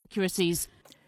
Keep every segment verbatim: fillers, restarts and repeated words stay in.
inaccuracies.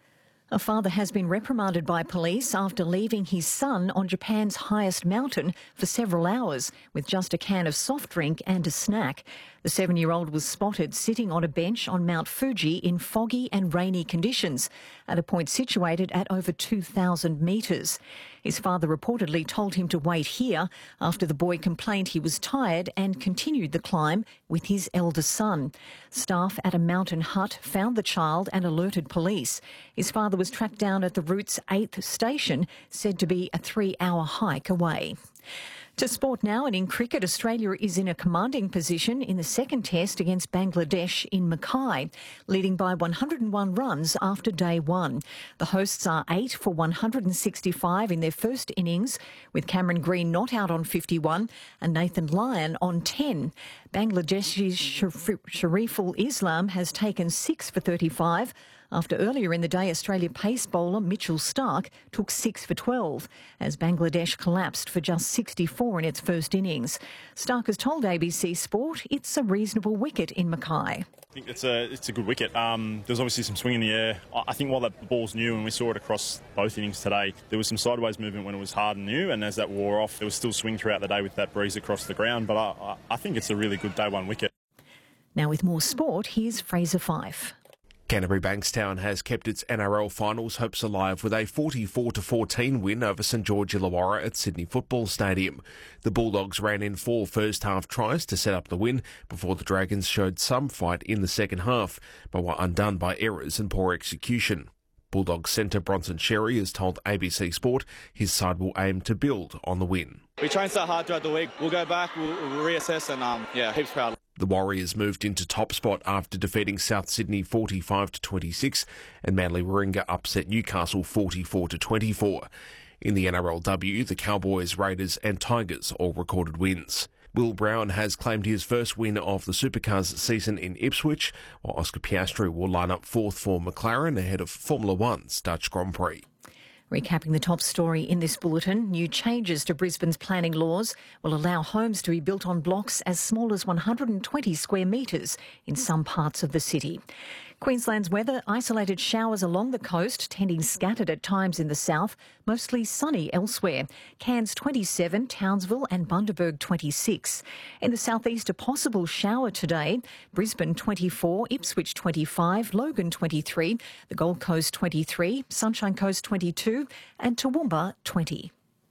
A father has been reprimanded by police after leaving his son on Japan's highest mountain for several hours with just a can of soft drink and a snack. The seven-year-old was spotted sitting on a bench on Mount Fuji in foggy and rainy conditions at a point situated at over two thousand metres. His father reportedly told him to wait here after the boy complained he was tired and continued the climb with his elder son. Staff at a mountain hut found the child and alerted police. His father was tracked down at the route's eighth station, said to be a three-hour hike away. To sport now, and in cricket, Australia is in a commanding position in the second test against Bangladesh in Mackay, leading by one hundred and one runs after day one. The hosts are eight for one hundred and sixty-five in their first innings, with Cameron Green not out on fifty-one and Nathan Lyon on ten. Bangladesh's Shariful Islam has taken six for thirty-five, after earlier in the day Australia pace bowler Mitchell Starc took six for twelve, as Bangladesh collapsed for just sixty-four in its first innings. Starc has told A B C Sport it's a reasonable wicket in Mackay. I think it's a it's a good wicket. Um, there's obviously some swing in the air. I think while that ball's new, and we saw it across both innings today, there was some sideways movement when it was hard and new, and as that wore off, there was still swing throughout the day with that breeze across the ground. But I, I think it's a really good day one wicket. Now with more sport, here's Fraser Fife. Canterbury Bankstown has kept its N R L finals hopes alive with a forty-four to fourteen win over St George Illawarra at Sydney Football Stadium. The Bulldogs ran in four first-half tries to set up the win before the Dragons showed some fight in the second half, but were undone by errors and poor execution. Bulldogs centre Bronson Sherry has told A B C Sport his side will aim to build on the win. We train so hard throughout the week. We'll go back, we'll, we'll reassess, and um, yeah, heaps proud. The Warriors moved into top spot after defeating South Sydney forty-five to twenty-six, and Manly Warringah upset Newcastle forty-four to twenty-four. In the N R L W, the Cowboys, Raiders and Tigers all recorded wins. Will Brown has claimed his first win of the Supercars season in Ipswich, while Oscar Piastri will line up fourth for McLaren ahead of Formula One's Dutch Grand Prix. Recapping the top story in this bulletin, new changes to Brisbane's planning laws will allow homes to be built on blocks as small as one hundred twenty square metres in some parts of the city. Queensland's weather, isolated showers along the coast, tending scattered at times in the south, mostly sunny elsewhere. Cairns twenty-seven, Townsville and Bundaberg twenty-six. In the southeast, a possible shower today. Brisbane twenty-four, Ipswich twenty-five, Logan twenty-three, the Gold Coast twenty-three, Sunshine Coast twenty-two and Toowoomba twenty.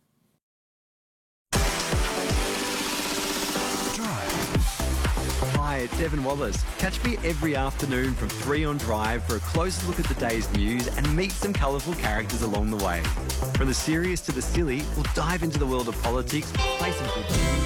Hi, it's Evan Wallace. Catch me every afternoon from three on Drive for a closer look at the day's news and meet some colourful characters along the way. From the serious to the silly, we'll dive into the world of politics, play some good tunes.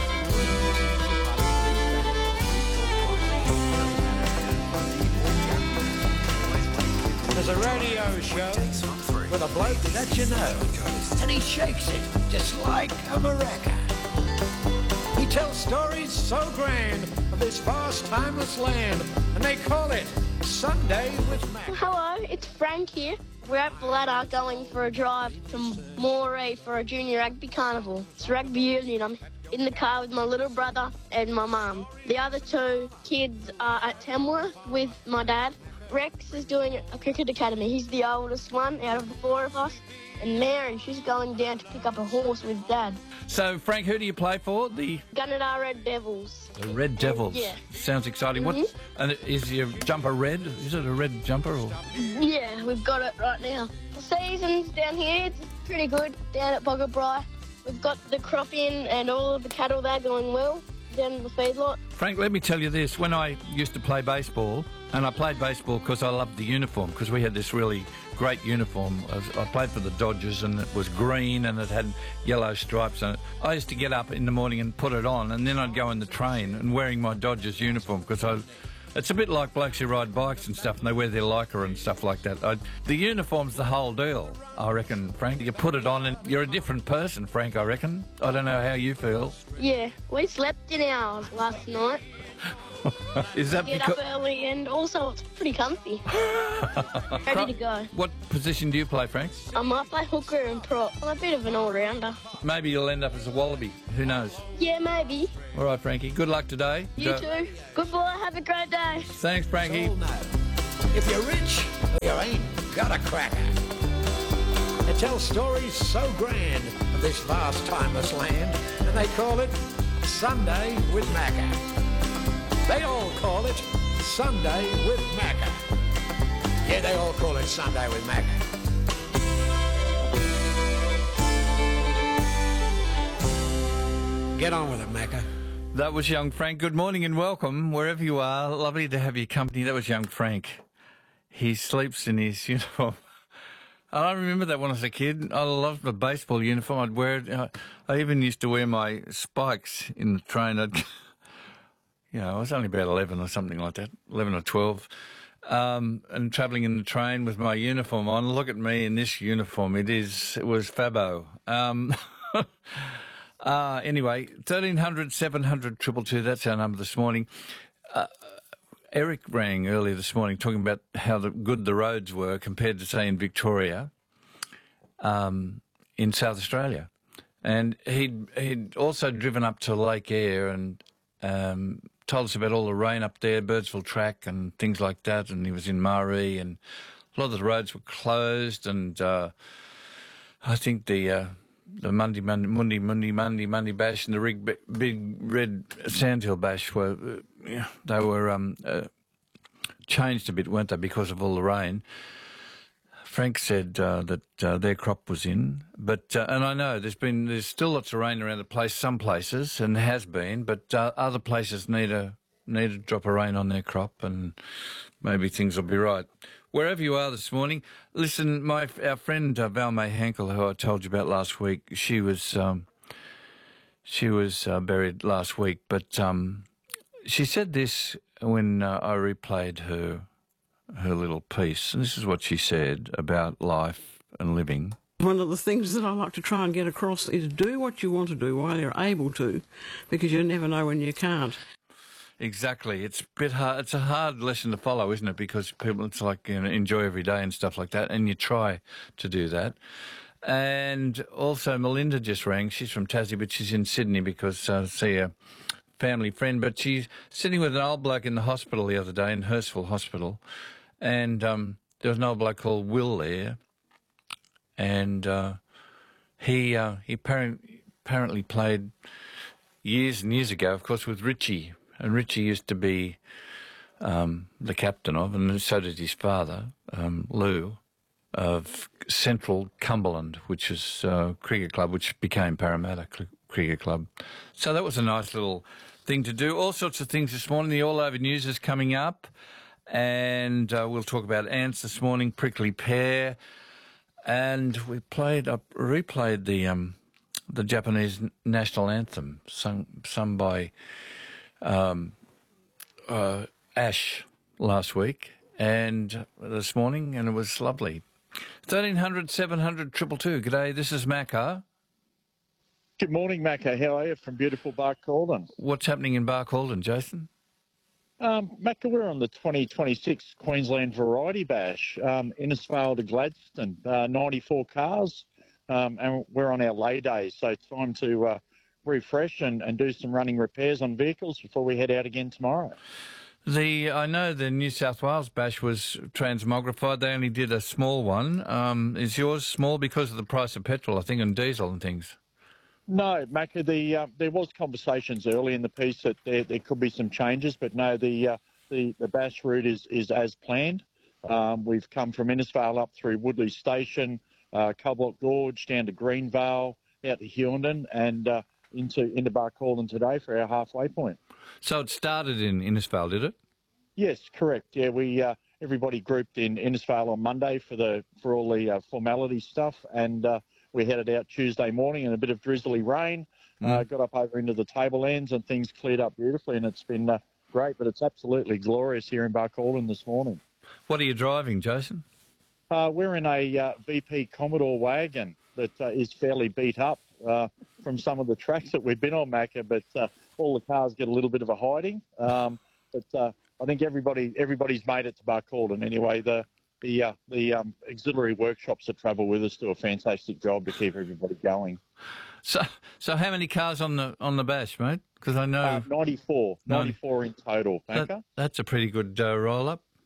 There's a radio show with a bloke that you know, and he shakes it just like a maraca. He tells stories so grand of this vast, timeless land, and they call it Sunday with Mac. Hello, it's Frank here. We're at the ladder going for a drive to Moree for a junior rugby carnival. It's rugby union. I'm in the car with my little brother and my mum. The other two kids are at Tamworth with my dad. Rex is doing a cricket academy. He's the oldest one out of the four of us. And Mary, she's going down to pick up a horse with Dad. So, Frank, who do you play for? The Gunnedah Red Devils. The Red Devils? Yeah. Sounds exciting. Mm-hmm. What? And is your jumper red? Is it a red jumper? Or? Yeah, we've got it right now. The season's down here, it's pretty good down at Boggabri. We've got the crop in and all of the cattle there going well down in the feedlot. Frank, let me tell you this. When I used to play baseball, and I played baseball because I loved the uniform, because we had this really great uniform. I, was, I played for the Dodgers, and it was green and it had yellow stripes on it. I used to get up in the morning and put it on, and then I'd go in the train and wearing my Dodgers uniform, because I it's a bit like blokes who ride bikes and stuff, and they wear their lycra and stuff like that. I, the uniform's the whole deal, I reckon, Frank. You put it on and you're a different person, Frank, I reckon. I don't know how you feel. Yeah, we slept in ours last night. Is that Get because... up early, and also it's pretty comfy. Ready to go. What position do you play, Frank? I might play hooker and prop. I'm a bit of an all-rounder. Maybe you'll end up as a wallaby. Who knows? Yeah, maybe. All right, Frankie. Good luck today. You too. Goodbye. Have a great day. Thanks, Frankie. If you're rich... a cracker. They tell stories so grand of this vast, timeless land, and they call it Sunday with Macca. They all call it Sunday with Macca. Yeah, they all call it Sunday with Macca. Get on with it, Macca. That was young Frank. Good morning and welcome, wherever you are. Lovely to have your company. That was young Frank. He sleeps in his uniform. I remember that when I was a kid. I loved the baseball uniform. I'd wear it. I even used to wear my spikes in the train. I'd, you know, I was only about eleven or something like that, eleven or twelve, um, and travelling in the train with my uniform on. Look at me in this uniform. It is. It was fabo. Um, uh, anyway, thirteen hundred, seven hundred, two two two, that's our number this morning. Uh, Eric rang earlier this morning talking about how the, good the roads were compared to, say, in Victoria, um, in South Australia. And he'd, he'd also driven up to Lake Eyre and um, told us about all the rain up there, Birdsville Track and things like that. And he was in Maree, and a lot of the roads were closed. And uh, I think the uh, the Monday, Monday, Monday, Monday, Monday, Monday Bash and the big, big red Sandhill Bash were, uh, yeah, they were um, uh, changed a bit, weren't they, because of all the rain. Frank said uh, that uh, their crop was in, but uh, and I know there's been there's still lots of rain around the place, some places, and has been, but uh, other places need a need a drop of rain on their crop, and maybe things will be right. Wherever you are this morning, listen, my our friend uh, Val May Hankel, who I told you about last week, she was um, she was uh, buried last week, but um, she said this when uh, I replayed her her little piece, and this is what she said about life and living. One of the things that I like to try and get across is do what you want to do while you're able to, because you never know when you can't. Exactly. It's a bit hard. It's a hard lesson to follow, isn't it? Because people, it's like, you know, enjoy every day and stuff like that, and you try to do that. And also, Melinda just rang. She's from Tassie, but she's in Sydney because I uh, see a family friend. But she's sitting with an old bloke in the hospital the other day, in Hurstville Hospital, and um, there was an old bloke called Will there, and uh, he uh, he apparently, apparently played years and years ago, of course, with Richie. And Richie used to be um, the captain of, and so did his father, um, Lou, of Central Cumberland, which is a cricket club, which became Parramatta Cricket Club. So that was a nice little thing to do. All sorts of things this morning. The All Over News is coming up, and uh, we'll talk about ants this morning, prickly pear, and we played up, replayed the um, the Japanese national anthem, sung sung by Um, uh, Ash last week and this morning, and it was lovely. thirteen hundred, seven hundred, two two two. G'day, this is Macca. Good morning, Macca. How are you from beautiful Barcaldine? What's happening in Barcaldine, Jason? Um, Macca, we're on the twenty twenty-six Queensland Variety Bash, um, Innisfail to Gladstone, uh, ninety-four cars, um, and we're on our lay day, so it's time to Uh, refresh and, and do some running repairs on vehicles before we head out again tomorrow. The I know the New South Wales Bash was transmogrified. They only did a small one. Um, is yours small because of the price of petrol, I think, and diesel and things? No, Macca, the, uh, there was conversations early in the piece that there, there could be some changes, but no, the uh, the, the Bash route is, is as planned. Um, we've come from Innisfail up through Woodley Station, uh, Cobalt Gorge, down to Greenvale, out to Hughenden, and uh, into into Barcaldine today for our halfway point. So it started in Innisfail, did it? Yes, correct. Yeah, we uh, everybody grouped in Innisfail on Monday for the for all the uh, formality stuff, and uh, we headed out Tuesday morning in a bit of drizzly rain. Mm. Uh, got up over into the tablelands, and things cleared up beautifully, and it's been uh, great. But it's absolutely glorious here in Barcaldine this morning. What are you driving, Jason? Uh, we're in a uh, V P Commodore wagon that uh, is fairly beat up uh, from some of the tracks that we've been on, Macca, but uh, all the cars get a little bit of a hiding. Um, but uh, I think everybody everybody's made it to Barcaldine anyway. The the uh, the um, auxiliary workshops that travel with us do a fantastic job to keep everybody going. So so how many cars on the on the Bash, mate? Because I know uh, ninety-four, ninety-four in total. Macca. That, that's a pretty good uh, roll up.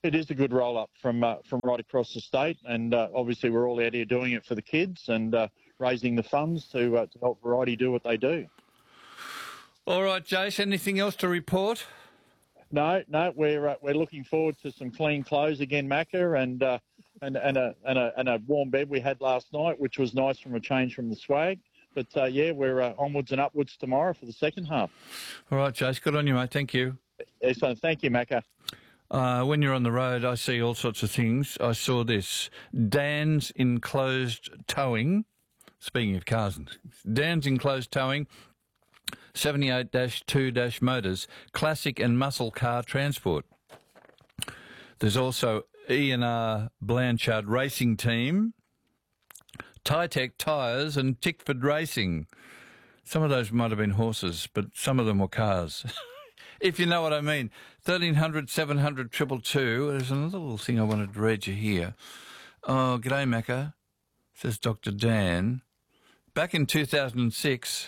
it is a good roll-up from uh, from right across the state, and uh, obviously we're all out here doing it for the kids and uh, raising the funds to uh, to help Variety do what they do. All right, Jace, anything else to report? No, no, we're uh, we're looking forward to some clean clothes again, Macca, and uh, and and a, and a and a warm bed we had last night, which was nice from a change from the swag. But uh, yeah, we're uh, onwards and upwards tomorrow for the second half. All right, Jace, good on you, mate. Thank you. Excellent, thank you, Macca. Uh, when you're on the road, I see all sorts of things. I saw this. Dan's Enclosed Towing. Speaking of cars, Dan's Enclosed Towing, seventy-eight dash two dash motors, classic and muscle car transport. There's also E and R Blanchard Racing Team, Tytec Tyres and Tickford Racing. Some of those might have been horses, but some of them were cars. If you know what I mean. thirteen hundred, seven hundred, two two two. There's another little thing I wanted to read you here. Oh, g'day, Macca, says Doctor Dan. Back in two thousand six,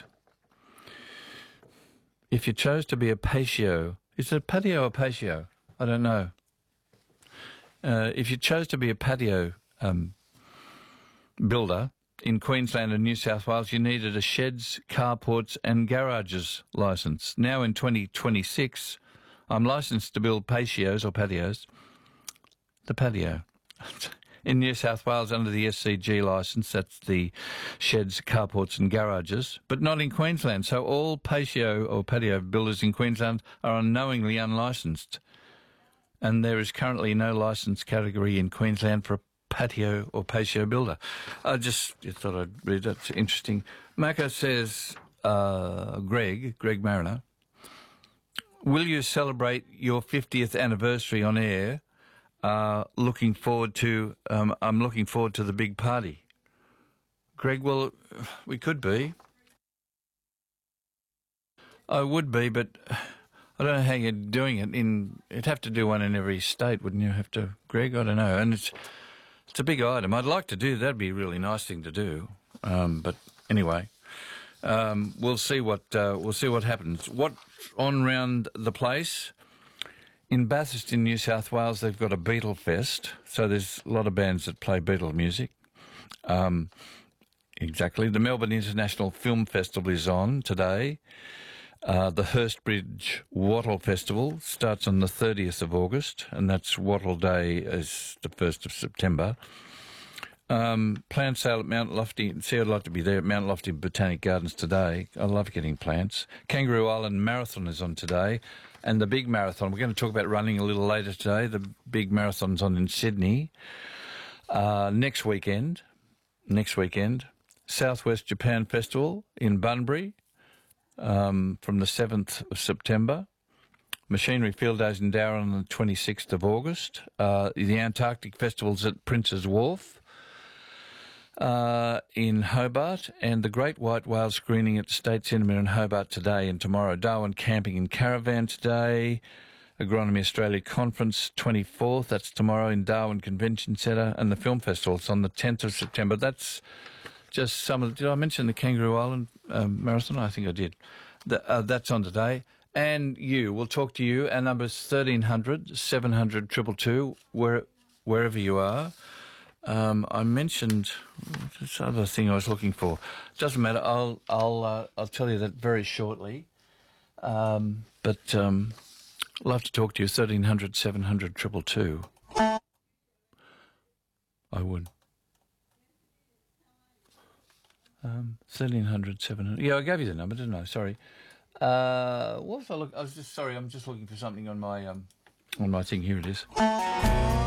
if you chose to be a patio, is it a patio or patio? I don't know. Uh, if you chose to be a patio um, builder in Queensland and New South Wales, you needed a sheds, carports and garages licence. Now in twenty twenty-six, I'm licensed to build patios or patios. The patio. In New South Wales under the S C G licence, that's the sheds, carports and garages, but not in Queensland. So all patio or patio builders in Queensland are unknowingly unlicensed. And there is currently no licence category in Queensland for a patio or patio builder. I just thought I'd read that. It's interesting. Macca says, uh, Greg, Greg Mariner, will you celebrate your fiftieth anniversary on air? Uh, looking forward to, um, I'm looking forward to the big party. Greg, well, we could be. I would be, but I don't know how you're doing it. In You'd have to do one in every state, wouldn't you have to, Greg? I don't know. And it's it's a big item. I'd like to do, that'd be a really nice thing to do. Um, but anyway, um, we'll see what uh, we'll see what happens. What on round the place? In Bathurst in New South Wales, they've got a Beatle Fest, so there's a lot of bands that play Beatle music. Um, exactly. The Melbourne International Film Festival is on today. Uh, the Hurstbridge Wattle Festival starts on the thirtieth of August, and that's Wattle Day is the first of September. Um, plant sale at Mount Lofty. See, I'd like to be there at Mount Lofty Botanic Gardens today. I love getting plants. Kangaroo Island Marathon is on today. And the big marathon, we're going to talk about running a little later today. The big marathon's on in Sydney. Uh, next weekend, next weekend, Southwest Japan Festival in Bunbury um, from the seventh of September. Machinery Field Days in Darwin on the twenty-sixth of August. Uh, the Antarctic Festival's at Prince's Wharf uh, in Hobart, and the Great White Whale screening at the State Cinema in Hobart today and tomorrow. Darwin Camping and Caravan today. Agronomy Australia Conference twenty-fourth, that's tomorrow in Darwin Convention Centre, and the Film Festival's on the tenth of September. That's just some of the, did I mention the Kangaroo Island um, Marathon? I think I did. The, uh, that's on today. And you, we'll talk to you. Our number's thirteen hundred, seven hundred, two two two, where, wherever you are. Um, I mentioned this other thing I was looking for. Doesn't matter. I'll I'll uh, I'll tell you that very shortly. Um, but um, I'd love to talk to you. Thirteen hundred, seven hundred, two two two. I would. Um, thirteen hundred, seven hundred. Yeah, I gave you the number, didn't I? Sorry. Uh, what was I look? I was just sorry. I'm just looking for something on my um, on my thing. Here it is.